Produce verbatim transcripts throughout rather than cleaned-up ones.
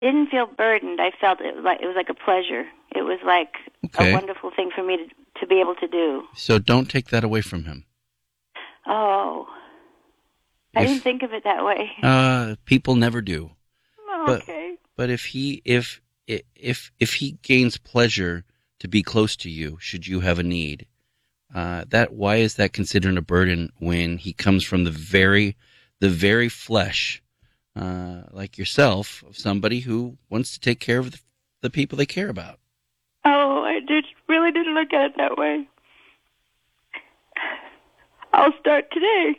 Didn't feel burdened. I felt it was like it was like a pleasure. It was like Okay. a wonderful thing for me to to be able to do. So don't take that away from him. Oh, I If- didn't think of it that way. Uh, people never do. But Okay. but if he if if if he gains pleasure to be close to you, should you have a need, uh, that why is that considered a burden when he comes from the very the very flesh, uh, like yourself, of somebody who wants to take care of the, the people they care about? Oh, I did really didn't look at it that way. I'll start today.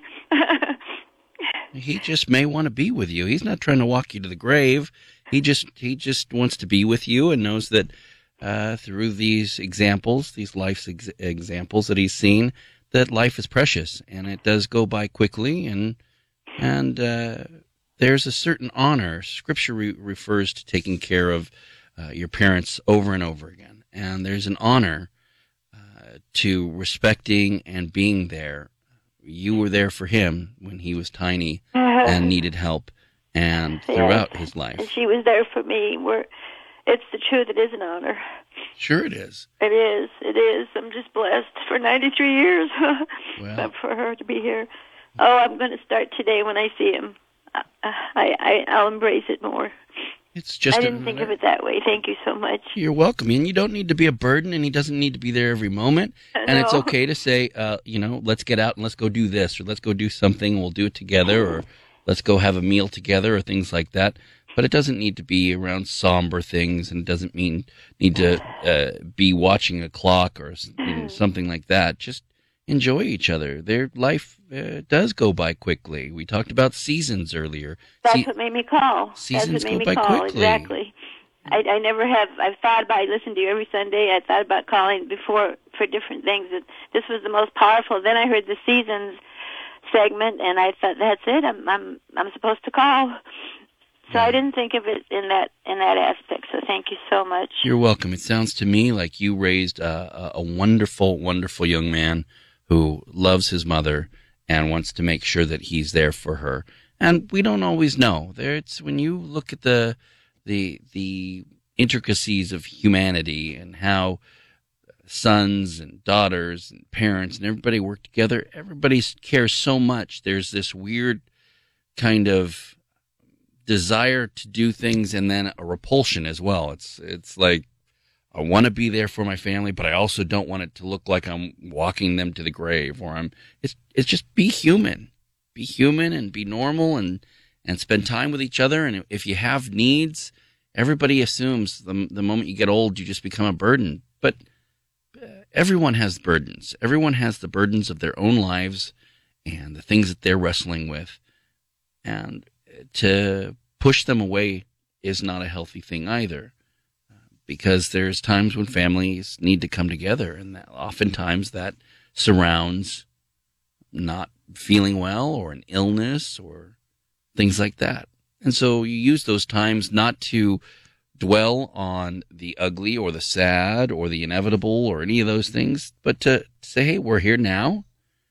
He just may want to be with you. He's not trying to walk you to the grave. He just he just wants to be with you and knows that uh, through these examples, these life's ex- examples that he's seen, that life is precious and it does go by quickly. And and uh, there's a certain honor. Scripture re- refers to taking care of uh, your parents over and over again. And there's an honor uh, to respecting and being there. You were there for him when he was tiny and needed help, and throughout Yes. his And life. she was there for me. We're, it's the truth. It is an honor. Sure it is. It is. It is. I'm just blessed for ninety-three years Well. for her to be here. Oh, I'm going to start today when I see him. I, I, I, I'll embrace it more. It's just I a- didn't think of it that way. Thank you so much. You're welcome. And you don't need to be a burden, and he doesn't need to be there every moment. And it's No. okay to say, uh, you know, let's get out and let's go do this, or let's go do something, we'll do it together, or let's go have a meal together, or things like that. But it doesn't need to be around somber things, and it doesn't mean need to uh, be watching a clock or you know, something like that. Just enjoy each other. Their life uh, does go by quickly. We talked about seasons earlier. That's See- what made me call. seasons That's what go made by me call. quickly. Exactly. I, I never have. I've thought about. I listen to you every Sunday. I thought about calling before for different things. It, this was the most powerful. Then I heard the seasons segment, and I thought, that's it. I'm I'm I'm supposed to call. So Yeah. I didn't think of it in that in that aspect. So thank you so much. You're welcome. It sounds to me like you raised a, a, a wonderful, wonderful young man who loves his mother and wants to make sure that he's there for her. And we don't always know. There, it's when you look at the the the intricacies of humanity and how sons and daughters and parents and everybody work together. Everybody cares so much. There's this weird kind of desire to do things and then a repulsion as well. It's it's like I want to be there for my family, but I also don't want it to look like I'm walking them to the grave or I'm it's it's just be human. Be human and be normal and and spend time with each other, and if you have needs, everybody assumes the the moment you get old you just become a burden. But everyone has burdens. Everyone has the burdens of their own lives and the things that they're wrestling with. And to push them away is not a healthy thing either, because there's times when families need to come together, and that oftentimes that surrounds not feeling well or an illness or things like that. And so you use those times not to dwell on the ugly or the sad or the inevitable or any of those things, but to say, hey, we're here now,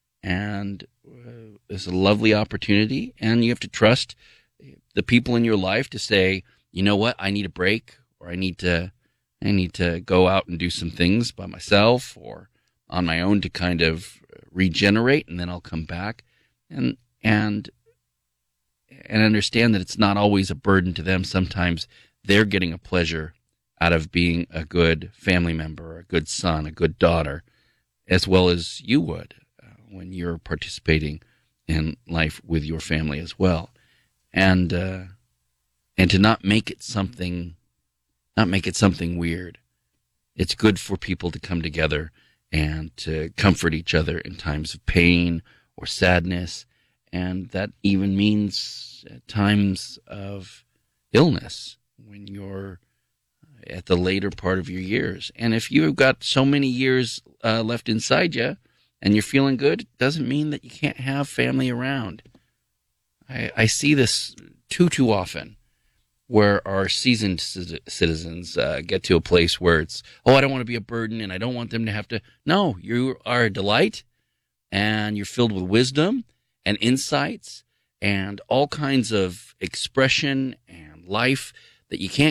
and uh, it's a lovely opportunity, and you have to trust the people in your life to say, you know what, I need a break, or I need to, I need to go out and do some things by myself or on my own to kind of regenerate, and then I'll come back, and and and understand that it's not always a burden to them. Sometimes they're getting a pleasure out of being a good family member, a good son, a good daughter, as well as you would uh, when you're participating in life with your family as well. And uh, and to not make it something, not make it something weird. It's good for people to come together and to comfort each other in times of pain or sadness, and that even means times of illness when you're at the later part of your years. And if you've got so many years uh, left inside you and you're feeling good, it doesn't mean that you can't have family around. I, I see this too, too often, where our seasoned citizens uh, get to a place where it's, oh, I don't want to be a burden and I don't want them to have to. No, you are a delight, and you're filled with wisdom and insights and all kinds of expression and life that you can't